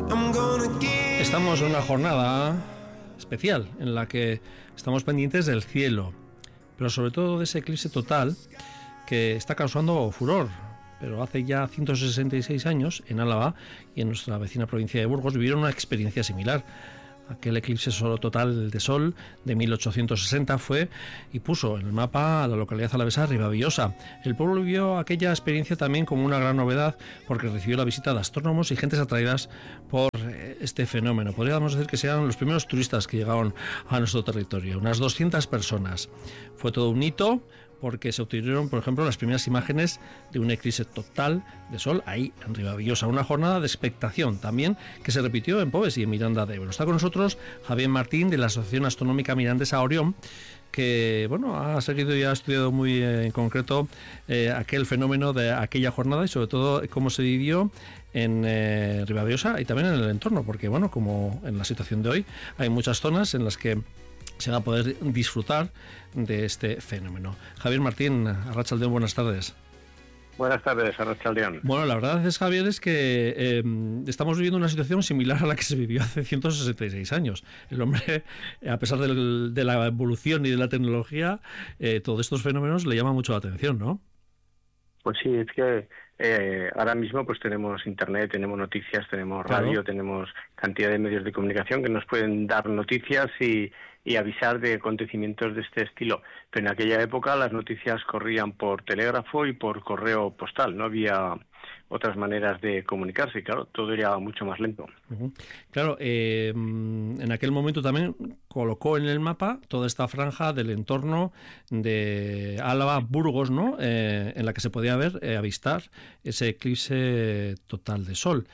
Estamos en una jornada especial en la que estamos pendientes del cielo, pero sobre todo de ese eclipse total que está causando furor. Pero hace ya 166 años, en Álava y en nuestra vecina provincia de Burgos, vivieron una experiencia similar. Aquel eclipse total de sol de 1860 fue y puso en el mapa a la localidad alavesa Ribavillosa. El pueblo vivió aquella experiencia también como una gran novedad porque recibió la visita de astrónomos y gentes atraídas por este fenómeno. Podríamos decir que sean los primeros turistas que llegaron a nuestro territorio, unas 200 personas. Fue todo un hito porque se obtuvieron, por ejemplo, las primeras imágenes de un eclipse total de sol ahí en Ribavillosa. Una jornada de expectación también que se repitió en Poves y en Miranda de Ebro. Está con nosotros Javier Martín de la Asociación Astronómica Mirandesa Orión, que ha seguido y ha estudiado muy en concreto aquel fenómeno de aquella jornada y sobre todo cómo se vivió en Ribavillosa y también en el entorno, porque como en la situación de hoy hay muchas zonas en las que se va a poder disfrutar de este fenómeno. Javier Martín, Arratsaldeon, buenas tardes. Buenas tardes, Arratsaldeon. Bueno, la verdad es, Javier, es que estamos viviendo una situación similar a la que se vivió hace 166 años. El hombre, a pesar de la evolución y de la tecnología, todos estos fenómenos le llaman mucho la atención, ¿no? Pues sí, es que ahora mismo pues tenemos internet, tenemos noticias, tenemos radio, claro. Tenemos cantidad de medios de comunicación que nos pueden dar noticias y avisar de acontecimientos de este estilo. Pero en aquella época las noticias corrían por telégrafo y por correo postal, no había otras maneras de comunicarse, claro, todo era mucho más lento. Uh-huh. Claro, en aquel momento también colocó en el mapa toda esta franja del entorno de Álava, Burgos, ¿no? En la que se podía avistar ese eclipse total de sol.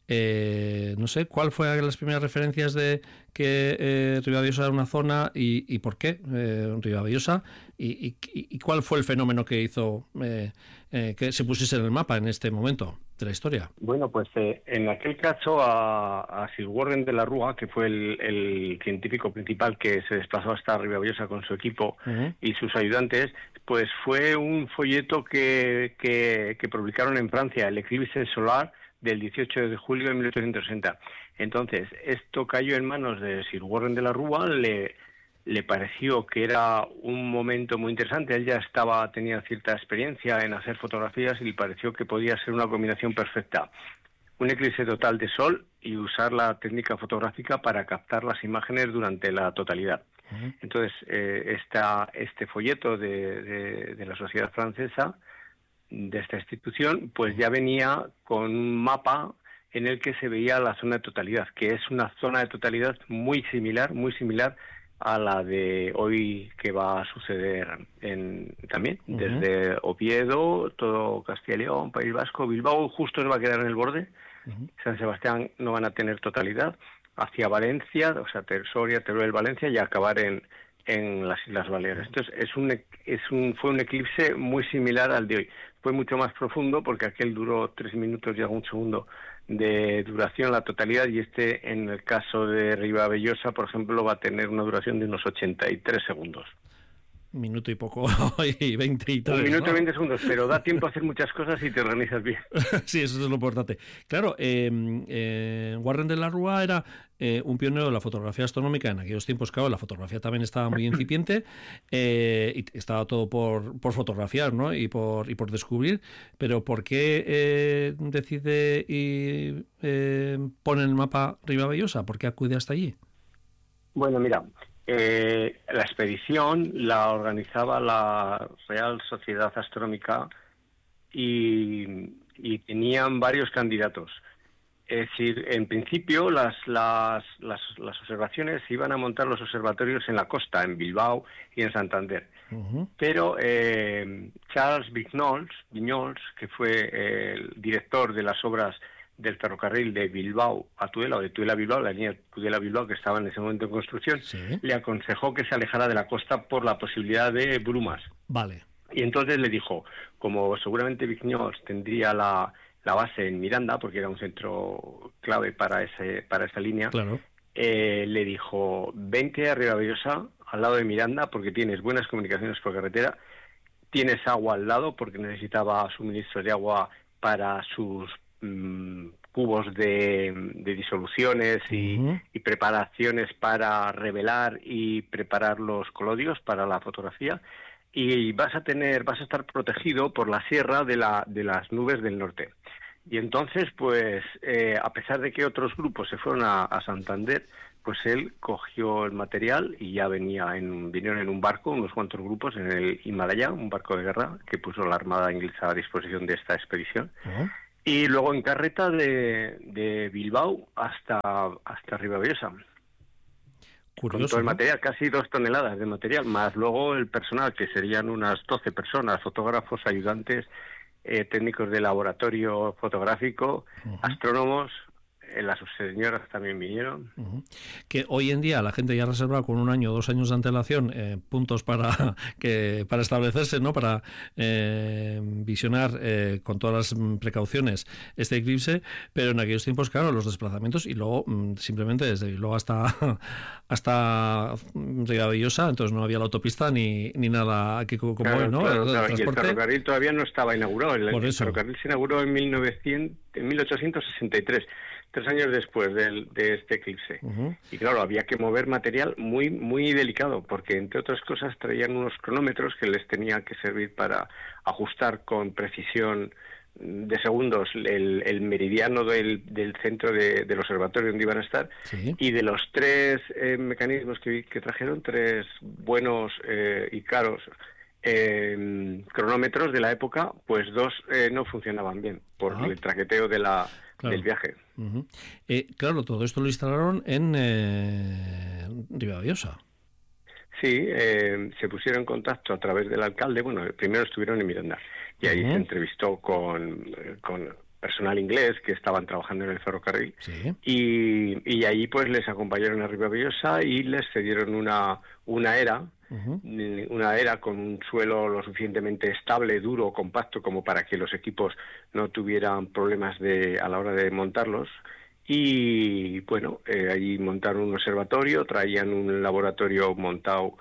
No sé, ¿cuál fue las primeras referencias de que Ribavillosa era una zona y por qué Ribavillosa y cuál fue el fenómeno que hizo que se pusiese en el mapa en este momento de la historia? Bueno, pues en aquel caso a Sir Warren de la Rúa, que fue el científico principal que se desplazó hasta Ribavillosa con su equipo uh-huh. y sus ayudantes, pues fue un folleto que publicaron en Francia, el eclipse solar del 18 de julio de 1860. Entonces, esto cayó en manos de Sir Warren de la Rúa, le pareció que era un momento muy interesante, él ya tenía cierta experiencia en hacer fotografías y le pareció que podía ser una combinación perfecta. Un eclipse total de sol y usar la técnica fotográfica para captar las imágenes durante la totalidad. Uh-huh. Entonces, este folleto de la sociedad francesa, de esta institución, pues ya venía con un mapa en el que se veía la zona de totalidad, que es una zona de totalidad muy similar a la de hoy que va a suceder también, uh-huh. desde Oviedo, todo Castilla y León, País Vasco, Bilbao justo se va a quedar en el borde, uh-huh. San Sebastián no van a tener totalidad, hacia Valencia, o sea, Soria, Teruel, Valencia y acabar en las Islas Baleares. Entonces fue un eclipse muy similar al de hoy. Fue mucho más profundo porque aquel duró 3 minutos y algún segundo de duración la totalidad y en el caso de Ribavillosa, por ejemplo, va a tener una duración de unos 83 segundos. Minuto y poco, y 23. Un minuto y 20 segundos, pero da tiempo a hacer muchas cosas y te organizas bien. Sí, eso es lo importante. Claro, Warren de la Rúa era un pionero de la fotografía astronómica en aquellos tiempos. Claro, la fotografía también estaba muy incipiente y estaba todo por fotografiar, ¿no? y por descubrir. Pero ¿por qué decide y pone en el mapa Ribavillosa? ¿Por qué acude hasta allí? Bueno, mira, la expedición la organizaba la Real Sociedad Astronómica y tenían varios candidatos. Es decir, en principio las observaciones iban a montar los observatorios en la costa, en Bilbao y en Santander. Uh-huh. Pero Charles Vignols, que fue el director de las obras del ferrocarril de Bilbao a Tudela, o de Tudela a Bilbao, la línea Tudela-Bilbao que estaba en ese momento en construcción, ¿sí? Le aconsejó que se alejara de la costa por la posibilidad de brumas. Vale. Y entonces le dijo, como seguramente Vignols tendría la base en Miranda, porque era un centro clave para esa línea, claro. Le dijo, vente a Ribavillosa, al lado de Miranda, porque tienes buenas comunicaciones por carretera, tienes agua al lado, porque necesitaba suministro de agua para sus cubos de disoluciones y preparaciones para revelar y preparar los colodios para la fotografía, y vas a estar protegido por la sierra de las nubes del norte. Y entonces, pues, a pesar de que otros grupos se fueron a Santander, pues él cogió el material y ya vinieron en un barco, unos cuantos grupos, en el Himalaya, un barco de guerra que puso la Armada inglesa a disposición de esta expedición. Y luego en carreta de Bilbao hasta Ribabellosa. Curioso, con todo el material, casi 2 toneladas de material, más luego el personal, que serían unas 12 personas, fotógrafos, ayudantes, técnicos de laboratorio fotográfico, astrónomos. Las señoras también vinieron. Que hoy en día la gente ya reserva con 1 año o 2 años de antelación puntos para establecerse, ¿no? Para visionar con todas las precauciones este eclipse, pero en aquellos tiempos, claro, los desplazamientos y luego simplemente desde luego hasta Ribabellosa, entonces no había la autopista ni nada aquí como hoy, ¿no? Claro. Y el ferrocarril todavía no estaba inaugurado. El ferrocarril se inauguró en 1863. 3 años después de este eclipse. Y claro, había que mover material muy, muy delicado, porque entre otras cosas traían unos cronómetros que les tenía que servir para ajustar con precisión de segundos el meridiano del centro del observatorio donde iban a estar. Y de los 3 mecanismos que trajeron, 3 buenos y caros cronómetros de la época, pues 2 no funcionaban bien por el traqueteo del viaje. Claro, todo esto lo instalaron en Ribabellosa. Sí, se pusieron en contacto a través del alcalde. Bueno, primero estuvieron en Miranda y ahí se entrevistó con personal inglés que estaban trabajando en el ferrocarril, y allí pues les acompañaron a Ribabellosa y les cedieron una era, una era con un suelo lo suficientemente estable, duro, compacto, como para que los equipos no tuvieran problemas a la hora de montarlos. Y bueno, allí montaron un observatorio, traían un laboratorio montado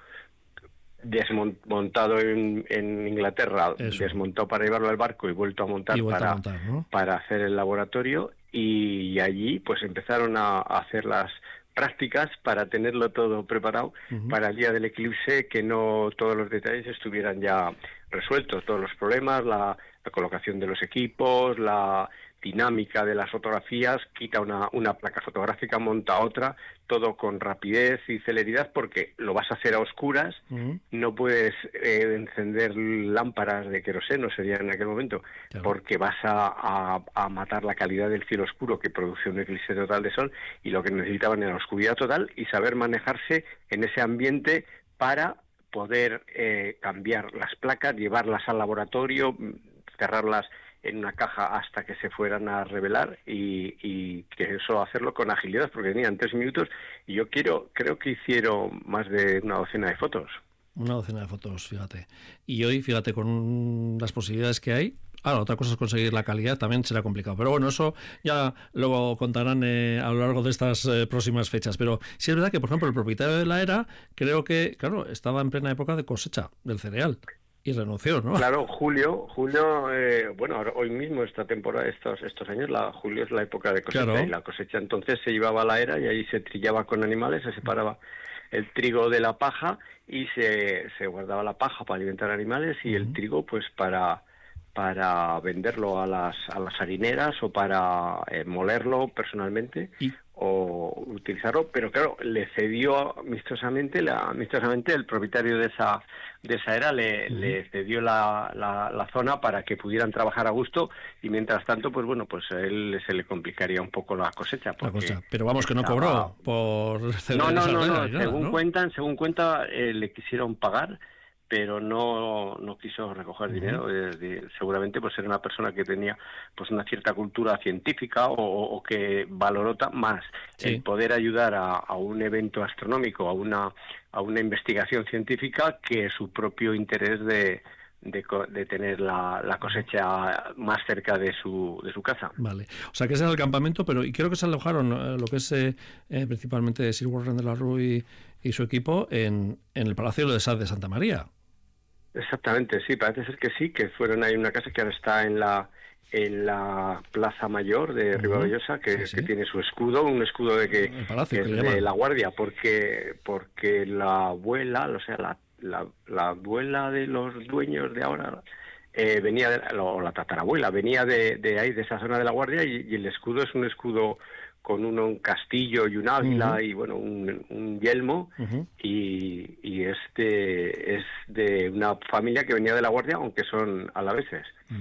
en Inglaterra, desmontado para llevarlo al barco y vuelto a montar, para hacer el laboratorio, y allí pues empezaron a hacer las prácticas para tenerlo todo preparado para el día del eclipse, que no todos los detalles estuvieran ya resueltos, todos los problemas, la colocación de los equipos, la dinámica de las fotografías, quita una placa fotográfica, monta otra, todo con rapidez y celeridad, porque lo vas a hacer a oscuras, no puedes encender lámparas de queroseno, sería en aquel momento, porque vas a matar la calidad del cielo oscuro que produce un eclipse total de sol, y lo que necesitaban era oscuridad total y saber manejarse en ese ambiente para poder cambiar las placas, llevarlas al laboratorio, cerrarlas en una caja hasta que se fueran a revelar, y que eso hacerlo con agilidad, porque tenían 3 minutos, y yo creo que hicieron más de 1 docena de fotos. 1 docena de fotos, fíjate. Y hoy, fíjate, con las posibilidades que hay, otra cosa es conseguir la calidad, también será complicado. Pero bueno, eso ya luego contarán a lo largo de estas próximas fechas. Pero sí es verdad que, por ejemplo, el propietario de la era, creo que, claro, estaba en plena época de cosecha del cereal. Y renunció, ¿no? Claro, julio, bueno, hoy mismo, esta temporada, estos años, julio es la época de cosecha, y la cosecha entonces se llevaba a la era y ahí se trillaba con animales, se separaba el trigo de la paja y se guardaba la paja para alimentar animales, y el trigo pues para venderlo a las harineras o para molerlo personalmente o utilizarlo, pero claro, le cedió amistosamente el propietario de esa era, le cedió la zona para que pudieran trabajar a gusto, y mientras tanto, pues bueno, pues a él se le complicaría un poco la cosecha. Pero vamos, que no cobró por ceder. No, según cuenta, le quisieron pagar, pero no quiso recoger dinero. Seguramente pues era una persona que tenía pues una cierta cultura científica o que valoró más el poder ayudar a un evento astronómico, a una investigación científica, que su propio interés de tener la cosecha más cerca de su casa. Vale, o sea que ese era el campamento, pero y creo que se alojaron lo que es principalmente Sir Warren de la Rue y su equipo en el Palacio de Sá de Santa María. Exactamente, sí, parece ser que sí, que fueron ahí una casa que ahora está en la Plaza Mayor de Ribavallosa, que tiene su escudo, un escudo de el palacio, que es de la Guardia, porque la abuela, o sea, la abuela de los dueños de ahora venía o la tatarabuela venía de ahí, de esa zona de la Guardia, y el escudo es un escudo con un castillo y un águila y bueno, un yelmo, y es de una familia que venía de la Guardia, aunque son alaveses,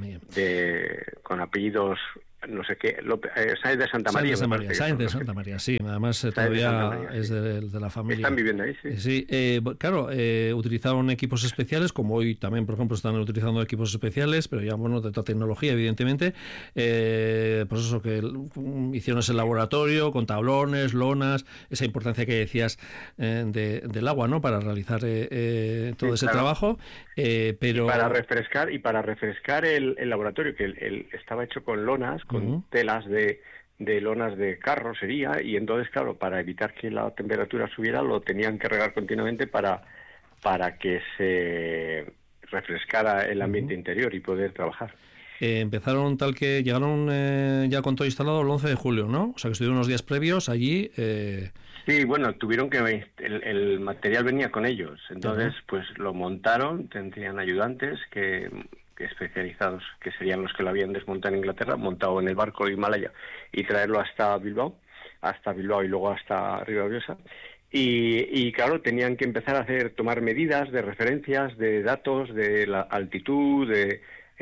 con apellidos no sé qué, Sáenz de Santa María. Sáenz de Santa María, sí, además todavía es de la familia. Están viviendo ahí, sí. Sí, claro, utilizaron equipos especiales, como hoy también, por ejemplo, están utilizando equipos especiales, pero ya, bueno, de toda tecnología, evidentemente. Pues eso, que hicieron ese laboratorio con tablones, lonas, esa importancia que decías del agua, ¿no?, para realizar todo ese trabajo. Pero... Y para refrescar el laboratorio, que estaba hecho con lonas, con telas de lonas de carrocería, y entonces, claro, para evitar que la temperatura subiera, lo tenían que regar continuamente para que se refrescara el ambiente interior y poder trabajar. Empezaron tal que llegaron ya con todo instalado el 11 de julio, ¿no? O sea, que estuvieron unos días previos allí. Sí, bueno, tuvieron que... El material venía con ellos, entonces pues lo montaron, tendrían ayudantes que especializados, que serían los que lo habían desmontado en Inglaterra, montado en el barco Himalaya, y traerlo hasta Bilbao y luego hasta Ribavallosa. Y claro, tenían que empezar a tomar medidas de referencias, de datos, de la altitud, de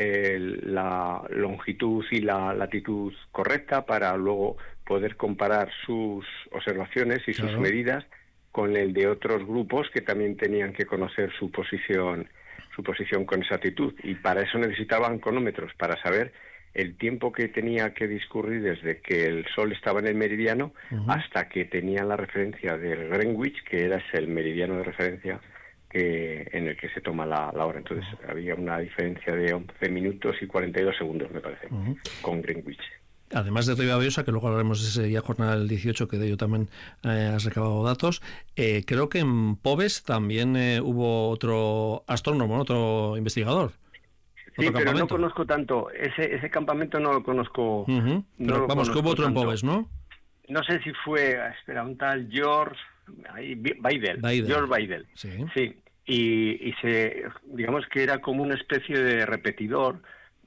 la longitud y la latitud correcta, para luego poder comparar sus observaciones y sus medidas con el de otros grupos que también tenían que conocer su posición con exactitud, y para eso necesitaban cronómetros, para saber el tiempo que tenía que discurrir desde que el sol estaba en el meridiano hasta que tenían la referencia del Greenwich, que era el meridiano de referencia en el que se toma la hora. Entonces había una diferencia de 11 minutos y 42 segundos, me parece, con Greenwich. Además de Ribavallosa, que luego hablaremos de ese día jornada del 18, que de ello también has recabado datos, creo que en Pobes también hubo otro astrónomo, otro investigador. Sí, pero no conozco tanto. Ese campamento no lo conozco. Pero vamos, que hubo otro tanto en Pobes, ¿no? No sé si fue, un tal George Weidel. George Weidel. Sí. Y digamos que era como una especie de repetidor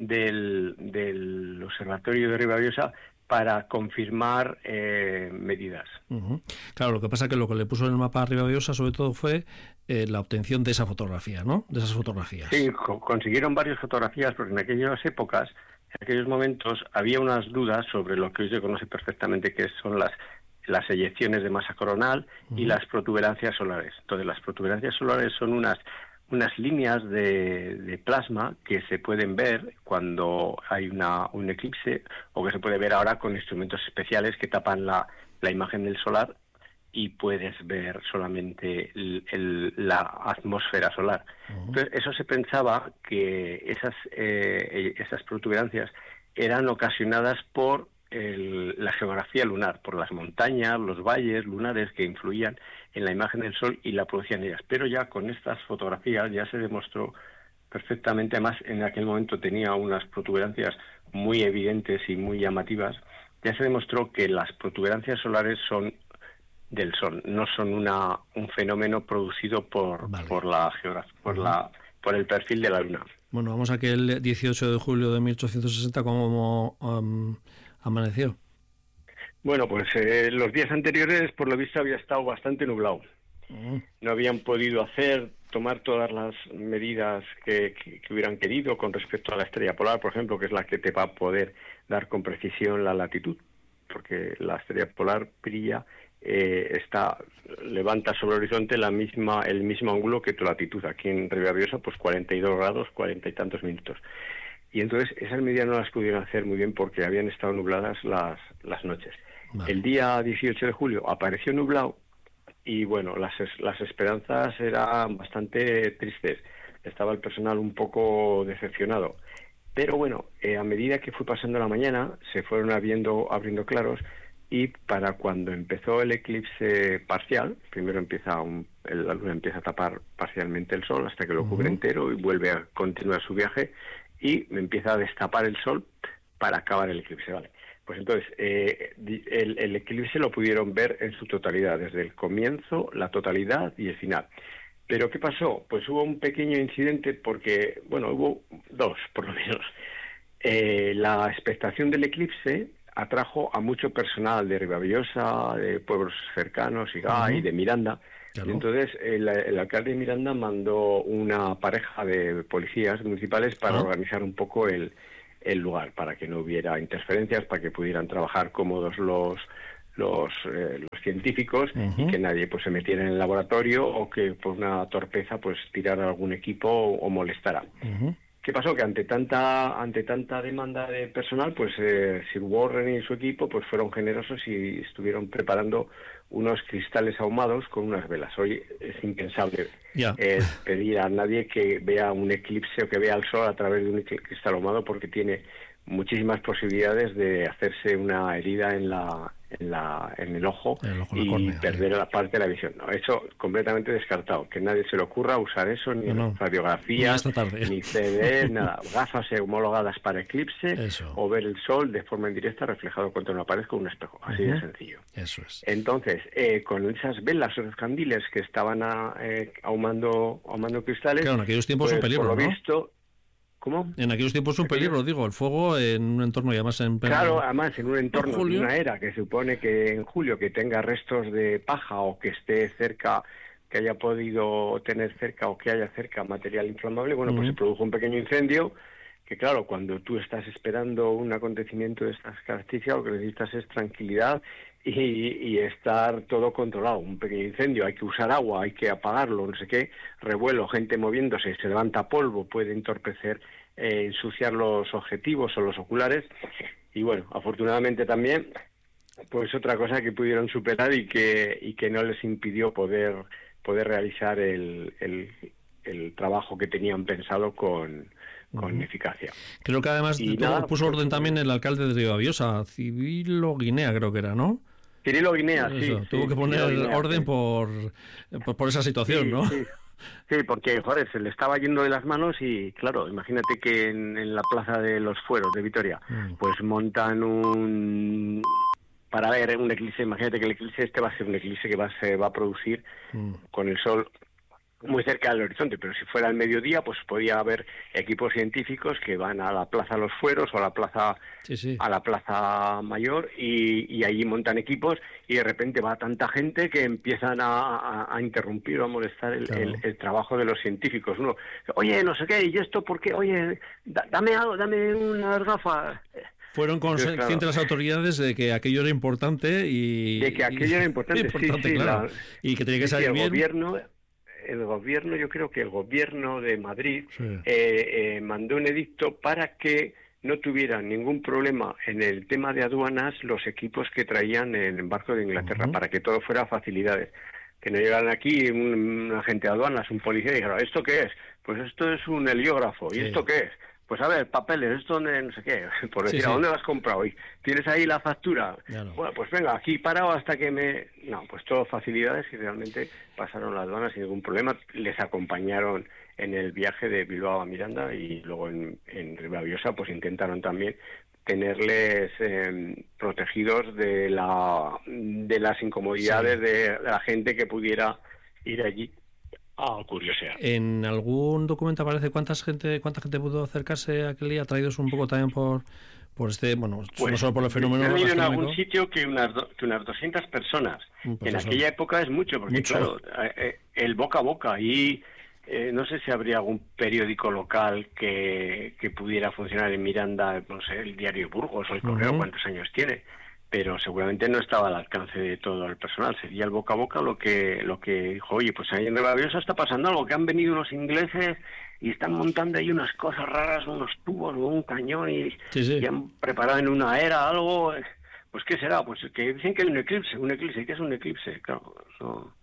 del observatorio de Ribavallosa para confirmar medidas. Claro, lo que pasa es que lo que le puso en el mapa a Ribavallosa sobre todo fue la obtención de esa fotografía, ¿no? De esas fotografías. Sí, consiguieron varias fotografías, porque en aquellas épocas, en aquellos momentos, había unas dudas sobre lo que hoy se conoce perfectamente, que son las eyecciones de masa coronal y las protuberancias solares. Entonces, las protuberancias solares son unas líneas de plasma que se pueden ver cuando hay un eclipse, o que se puede ver ahora con instrumentos especiales que tapan la imagen del solar, y puedes ver solamente la atmósfera solar. Entonces, eso se pensaba que esas protuberancias eran ocasionadas por la geografía lunar, por las montañas, los valles lunares que influían en la imagen del Sol y la producían ellas. Pero ya con estas fotografías ya se demostró perfectamente, además en aquel momento tenía unas protuberancias muy evidentes y muy llamativas, ya se demostró que las protuberancias solares son del Sol, no son un fenómeno producido por la geografía, por el perfil de la Luna. Bueno, vamos a aquel 18 de julio de 1860, ¿cómo amaneció? Bueno, pues los días anteriores, por lo visto, había estado bastante nublado. No habían podido tomar todas las medidas que hubieran querido con respecto a la estrella polar, por ejemplo, que es la que te va a poder dar con precisión la latitud, porque la estrella polar brilla, levanta sobre el horizonte el mismo ángulo que tu latitud. Aquí en Ribavallosa, pues 42 grados, 40 y tantos minutos. Y entonces esas medidas no las pudieron hacer muy bien porque habían estado nubladas las noches. Vale. El día 18 de julio apareció nublado y bueno, las esperanzas eran bastante tristes. Estaba el personal un poco decepcionado. Pero bueno, a medida que fue pasando la mañana, se fueron abriendo claros, y para cuando empezó el eclipse parcial, primero la luna empieza a tapar parcialmente el sol hasta que lo cubre entero y vuelve a continuar su viaje y empieza a destapar el sol para acabar el eclipse, ¿vale? Pues entonces, el eclipse lo pudieron ver en su totalidad, desde el comienzo, la totalidad y el final. ¿Pero qué pasó? Pues hubo un pequeño incidente porque, bueno, hubo dos, por lo menos. La expectación del eclipse atrajo a mucho personal de Ribavillosa, de pueblos cercanos, y de Miranda. Claro. Y entonces el alcalde de Miranda mandó una pareja de policías municipales para organizar un poco el lugar, para que no hubiera interferencias, para que pudieran trabajar cómodos los científicos y que nadie pues se metiera en el laboratorio o que por una torpeza pues tirara algún equipo o molestara. ¿Qué pasó? Que ante tanta demanda de personal, pues Sir Warren y su equipo pues fueron generosos y estuvieron preparando unos cristales ahumados con unas velas. Hoy es impensable pedir a nadie que vea un eclipse o que vea el sol a través de un cristal ahumado, porque tiene muchísimas posibilidades de hacerse una herida en el ojo y córnea, perder la parte de la visión. No, eso completamente descartado. Que nadie se le ocurra usar eso, ni radiografías, ni CD, nada. Gafas homologadas para eclipse o ver el sol de forma indirecta reflejado contra una pared con un espejo. Así de sencillo. Eso es. Entonces, con esas velas o esos candiles que estaban ahumando cristales... Claro, en aquellos tiempos pues, un peligro, por lo ¿no? visto, ¿cómo? En aquellos tiempos un peligro, digo, el fuego en un entorno y además en pleno... Claro, además en un entorno de una era que se supone que en julio que tenga restos de paja o que esté cerca, que haya podido tener cerca o que haya cerca material inflamable, bueno, pues se produjo un pequeño incendio que, claro, cuando tú estás esperando un acontecimiento de estas características, lo que necesitas es tranquilidad y estar todo controlado. Un pequeño incendio, hay que usar agua, hay que apagarlo, no sé qué, revuelo, gente moviéndose, se levanta polvo, puede entorpecer, ensuciar los objetivos o los oculares. Y bueno, afortunadamente también, pues otra cosa que pudieron superar y que no les impidió poder realizar el trabajo que tenían pensado con eficacia. Creo que además de todo puso orden también el alcalde de Ribavillosa, Cirilo Guinea creo que era, ¿no? Cirilo Guinea, sí. Tuvo que poner orden por esa situación, ¿no? Sí, porque, joder, se le estaba yendo de las manos y, claro, imagínate que en la Plaza de los Fueros de Vitoria, pues montan para ver un eclipse. Imagínate que el eclipse va a ser un eclipse que se va a producir con el sol muy cerca del horizonte, pero si fuera al mediodía, pues podía haber equipos científicos que van a la Plaza Los Fueros o a la Plaza Mayor y allí montan equipos y de repente va tanta gente que empiezan a interrumpir o a molestar el trabajo de los científicos. Uno, oye, no sé qué, ¿y esto por qué? Oye, dame algo, dame unas gafas. Fueron conscientes las autoridades de que aquello era importante y... De que aquello era importante, claro. Y que tenía que salir bien. Yo creo que el gobierno de Madrid mandó un edicto para que no tuvieran ningún problema en el tema de aduanas los equipos que traían en el barco de Inglaterra, para que todo fuera facilidades. Que no llegaran aquí un agente de aduanas, un policía, y dijeran, ¿esto qué es? Pues esto es un heliógrafo. ¿Y esto qué es? Pues a ver, papeles, esto no sé qué, por decir, ¿a dónde lo has comprado? ¿Y tienes ahí la factura? Claro. Bueno, pues venga, aquí parado hasta que me... No, pues todo facilidades y realmente pasaron las aduanas sin ningún problema. Les acompañaron en el viaje de Bilbao a Miranda y luego en Ribavillosa pues intentaron también tenerles protegidos de las incomodidades de la gente que pudiera ir allí a curiosear. En algún documento aparece cuánta gente pudo acercarse aquel día, traídos un poco también por este, bueno, pues, no solo por el fenómeno astronómico. He leído en algún sitio que unas 200 personas. Pues en aquella época es mucho, porque claro, el boca a boca y no sé si habría algún periódico local que pudiera funcionar en Miranda, no sé, el Diario Burgos o el Correo, cuántos años tiene, pero seguramente no estaba al alcance de todo el personal. Sería el boca a boca lo que dijo, oye, pues ahí en Ribavillosa está pasando algo, que han venido unos ingleses y están montando ahí unas cosas raras, unos tubos, un cañón y han preparado en una era algo. Pues ¿qué será? Pues que dicen que hay un eclipse. ¿Qué es un eclipse? Claro,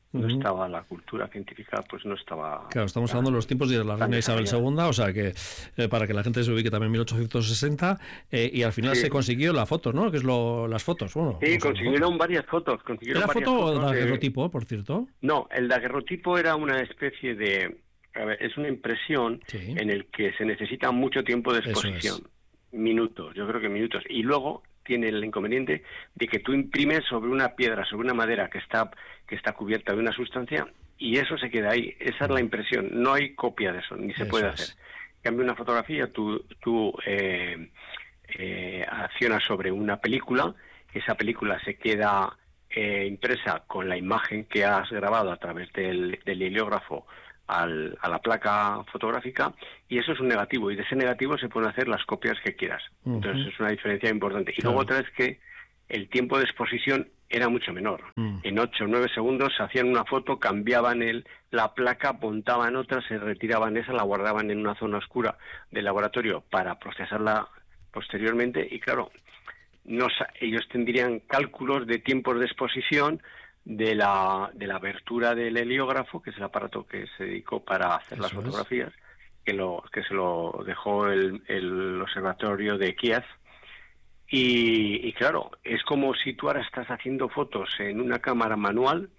no estaba la cultura científica, pues no estaba... Claro, estamos hablando de los tiempos de la reina Isabel II, o sea que para que la gente se ubique también 1860, y al final se consiguió la foto, ¿no? Que es las fotos. Bueno, sí, consiguieron varias fotos. ¿Era foto o daguerrotipo, por cierto? No, el daguerrotipo era una especie de... A ver, es una impresión en el que se necesita mucho tiempo de exposición. Minutos, yo creo que minutos. Y luego tiene el inconveniente de que tú imprimes sobre una piedra, sobre una madera que está cubierta de una sustancia, y eso se queda ahí. Esa es la impresión. No hay copia de eso, ni se puede hacer. En cambio, una fotografía, tú accionas sobre una película, esa película se queda impresa con la imagen que has grabado a través del heliógrafo a la placa fotográfica, y eso es un negativo, y de ese negativo se pueden hacer las copias que quieras. Entonces es una diferencia importante. Y luego otra es que el tiempo de exposición era mucho menor. En 8 o 9 segundos se hacían una foto, cambiaban la placa, montaban otra, se retiraban esa, la guardaban en una zona oscura del laboratorio para procesarla posteriormente, y claro, ellos tendrían cálculos de tiempos de exposición de la abertura del heliógrafo, que es el aparato que se dedicó para hacer las fotografías, que se lo dejó el observatorio de Kiev. Y claro, es como si tú ahora estás haciendo fotos en una cámara manual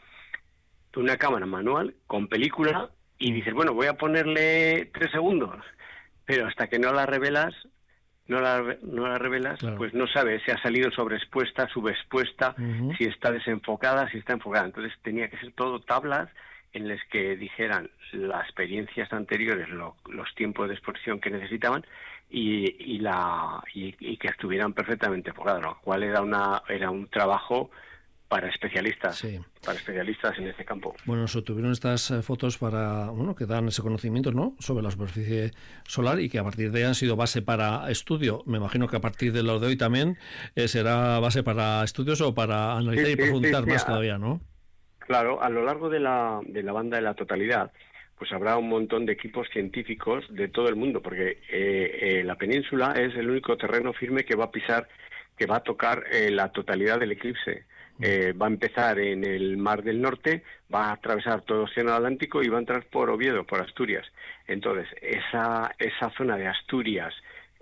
con película, y dices, bueno, voy a ponerle 3 segundos, pero hasta que no la revelas, claro, pues no sabes si ha salido sobreexpuesta, subexpuesta, si está desenfocada, si está enfocada. Entonces tenía que ser todo tablas en las que dijeran las experiencias anteriores, los tiempos de exposición que necesitaban, y que estuvieran perfectamente enfocadas, lo cual era un trabajo para especialistas, en ese campo. Bueno, se obtuvieron estas fotos que dan ese conocimiento, ¿no?, sobre la superficie solar, y que a partir de ahí han sido base para estudio. Me imagino que a partir de lo de hoy también será base para estudios o para analizar y profundizar más todavía, ¿no? Claro, a lo largo de la banda de la totalidad, pues habrá un montón de equipos científicos de todo el mundo, porque la península es el único terreno firme que va a tocar la totalidad del eclipse. Va a empezar en el Mar del Norte, va a atravesar todo el Océano Atlántico y va a entrar por Oviedo, por Asturias. Entonces, esa zona de Asturias,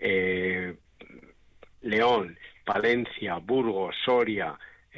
León, Palencia, Burgos, Soria,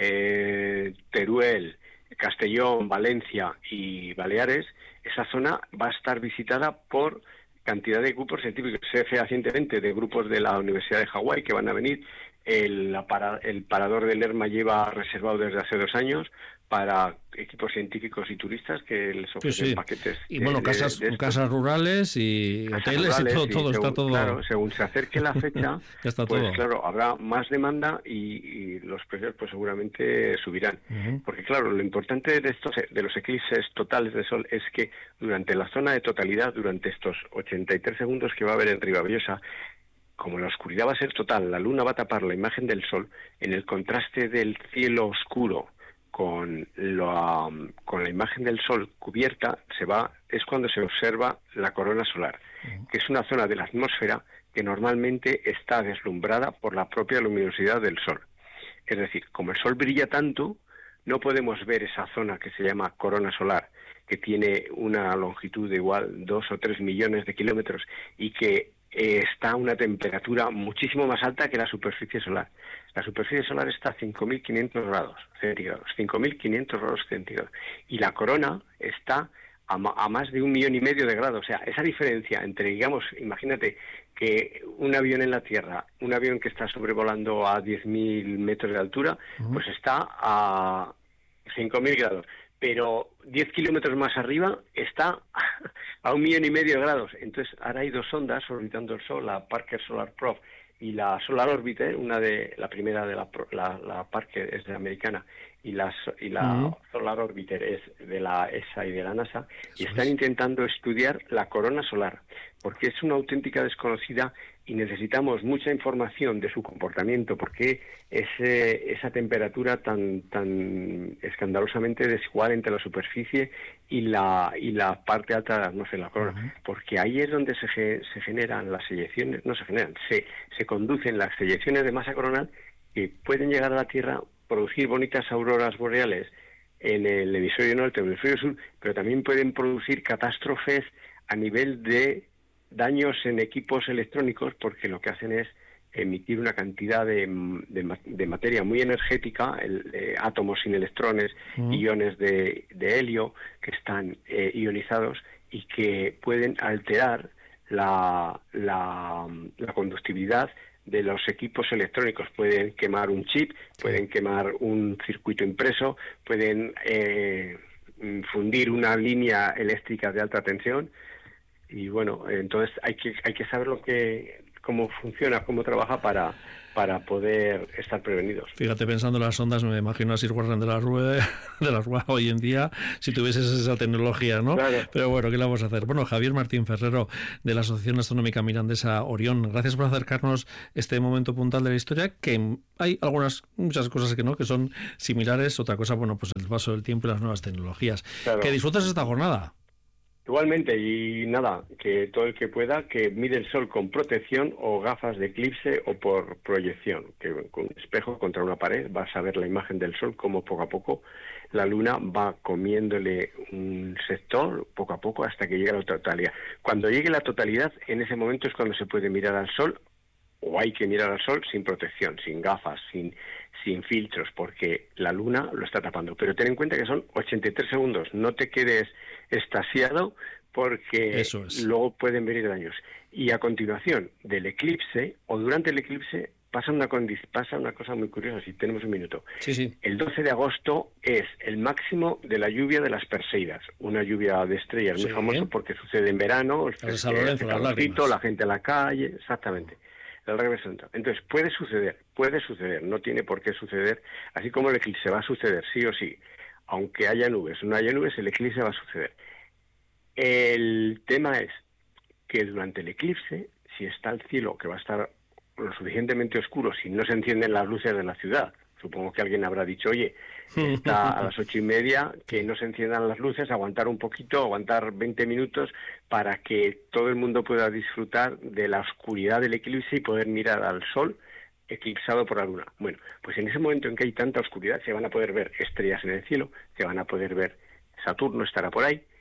Teruel, Castellón, Valencia y Baleares, esa zona va a estar visitada por cantidad de grupos científicos. Sé fehacientemente de grupos de la Universidad de Hawái que van a venir. El parador de Lerma lleva reservado desde hace 2 años para equipos científicos y turistas que les ofrecen paquetes. Y casas rurales y hoteles y todo, está todo. Claro, según se acerque la fecha, está pues todo. Claro, habrá más demanda y los precios pues seguramente subirán. Porque claro, lo importante de los eclipses totales de sol es que durante la zona de totalidad, durante estos 83 segundos que va a haber en Ribavillosa, como la oscuridad va a ser total, la luna va a tapar la imagen del sol, en el contraste del cielo oscuro con la imagen del sol cubierta, es cuando se observa la corona solar, que es una zona de la atmósfera que normalmente está deslumbrada por la propia luminosidad del sol. Es decir, como el sol brilla tanto, no podemos ver esa zona que se llama corona solar, que tiene una longitud de igual 2 o 3 millones de kilómetros y que está a una temperatura muchísimo más alta que la superficie solar. La superficie solar está a 5.500 grados centígrados, 5.500 grados centígrados, y la corona está a más de 1,5 millones de grados. O sea, esa diferencia entre, digamos, imagínate que un avión en la Tierra, un avión que está sobrevolando a 10.000 metros de altura, pues está a 5.000 grados. Pero 10 kilómetros más arriba está a 1,5 millones de grados. Entonces, ahora hay 2 sondas orbitando el Sol, la Parker Solar Probe y la Solar Orbiter. La primera de la Parker es de la americana y la Solar Orbiter es de la ESA y de la NASA, y están intentando estudiar la corona solar, porque es una auténtica desconocida y necesitamos mucha información de su comportamiento, porque esa temperatura tan escandalosamente desigual entre la superficie y la parte alta de la atmósfera, la corona, porque ahí es donde se generan las eyecciones, se conducen las eyecciones de masa coronal que pueden llegar a la Tierra, producir bonitas auroras boreales en el hemisferio norte o el hemisferio sur, pero también pueden producir catástrofes a nivel de daños en equipos electrónicos, porque lo que hacen es emitir una cantidad de materia muy energética, átomos sin electrones, iones de helio que están ionizados y que pueden alterar la conductividad de los equipos electrónicos. Pueden quemar un chip, pueden quemar un circuito impreso, pueden fundir una línea eléctrica de alta tensión. Y bueno, entonces hay que saber cómo funciona, cómo trabaja para poder estar prevenidos. Fíjate, pensando en las ondas, me imagino a Sir Warren de la Rúa hoy en día, si tuvieses esa tecnología, ¿no? Claro. Pero bueno, ¿qué le vamos a hacer? Bueno, Javier Martín Ferrero, de la Asociación Astronómica Mirandesa Orión, gracias por acercarnos este momento puntual de la historia, que hay muchas cosas que son similares, otra cosa, bueno, pues el paso del tiempo y las nuevas tecnologías. Claro. Que disfrutes esta jornada. Igualmente, y nada, que todo el que pueda, que mire el sol con protección o gafas de eclipse o por proyección, que con un espejo contra una pared vas a ver la imagen del sol, como poco a poco la luna va comiéndole un sector, poco a poco, hasta que llegue a la totalidad. Cuando llegue la totalidad, en ese momento es cuando se puede mirar al sol, o hay que mirar al sol sin protección, sin gafas, sin filtros, porque la luna lo está tapando. Pero ten en cuenta que son 83 segundos, no te quedes extasiado porque luego pueden venir daños. Y a continuación del eclipse, o durante el eclipse, pasa una cosa muy curiosa, si tenemos un minuto. Sí. El 12 de agosto es el máximo de la lluvia de las Perseidas, una lluvia de estrellas muy famosa porque sucede en verano, la gente en la calle, exactamente. El regreso. Entonces, puede suceder, no tiene por qué suceder, así como el eclipse va a suceder, sí o sí, aunque haya nubes o no haya nubes, el eclipse va a suceder. El tema es que durante el eclipse, si está el cielo, que va a estar lo suficientemente oscuro, si no se encienden las luces de la ciudad, supongo que alguien habrá dicho, oye, está a las 8:30, que no se enciendan las luces, aguantar un poquito, aguantar 20 minutos para que todo el mundo pueda disfrutar de la oscuridad del eclipse y poder mirar al sol eclipsado por la luna. Bueno, pues en ese momento en que hay tanta oscuridad se van a poder ver estrellas en el cielo, se van a poder ver Saturno, estará por ahí,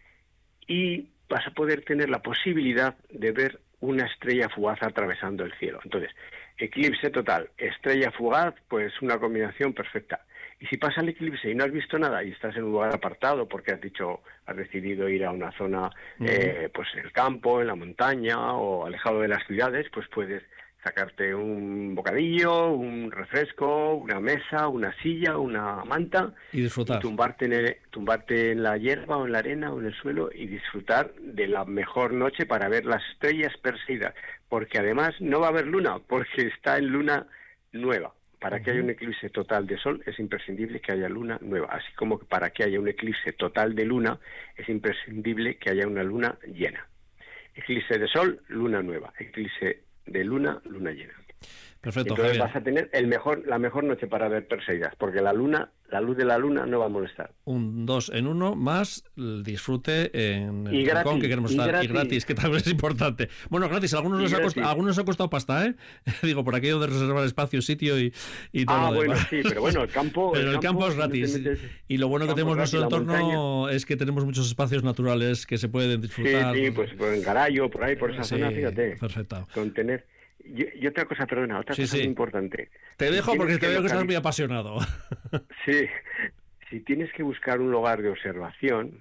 y vas a poder tener la posibilidad de ver una estrella fugaz atravesando el cielo. Entonces, eclipse total, estrella fugaz, pues una combinación perfecta. Y si pasa el eclipse y no has visto nada y estás en un lugar apartado porque has decidido ir a una zona, pues en el campo, en la montaña o alejado de las ciudades, pues puedes sacarte un bocadillo, un refresco, una mesa, una silla, una manta y disfrutar. Y tumbarte en la hierba o en la arena o en el suelo y disfrutar de la mejor noche para ver las estrellas Perseidas, porque además no va a haber luna, porque está en luna nueva. Para que haya un eclipse total de sol es imprescindible que haya luna nueva, así como que para que haya un eclipse total de luna es imprescindible que haya una luna llena. Eclipse de sol, luna nueva. Eclipse de luna, luna llena. Perfecto, entonces Javier. Vas a tener la mejor noche para ver Perseidas, porque la luz de la luna no va a molestar. Un 2 en 1 más el disfrute en el rincón que queremos estar. Y gratis, que también es importante. Bueno, gratis, algunos nos ha costado pasta, ¿eh? Digo, por aquello de reservar espacio, sitio y todo lo demás. Sí, pero bueno, el campo... Pero el campo es gratis. Y lo bueno que tenemos en nuestro entorno es que tenemos muchos espacios naturales que se pueden disfrutar. Sí, pues en Garayo, por ahí, por esa zona, fíjate. Perfecto. Contener... Y otra cosa, perdona, otra cosa muy importante. Te dejo porque te veo que estás muy apasionado. Sí, si tienes que buscar un lugar de observación,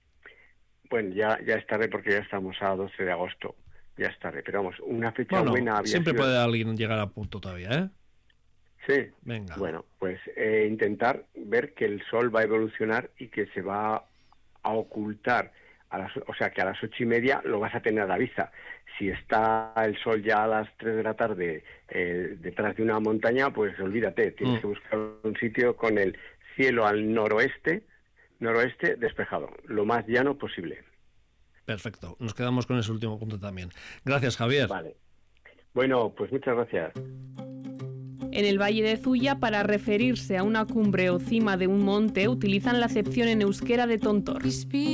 bueno, ya es tarde porque ya estamos a 12 de agosto, ya es tarde, pero vamos, una fecha buena había siempre puede alguien llegar a punto todavía, ¿eh? Sí, venga. Bueno, pues intentar ver que el sol va a evolucionar y que se va a ocultar, o sea que a las 8:30 lo vas a tener a la vista. Si está el sol ya a las 3 de la tarde detrás de una montaña, pues olvídate, tienes que buscar un sitio con el cielo al noroeste despejado, lo más llano posible. Perfecto, nos quedamos con ese último punto también. Gracias, Javier. Vale. Bueno, pues muchas gracias. En el Valle de Zuya, para referirse a una cumbre o cima de un monte, utilizan la acepción en euskera de tontor.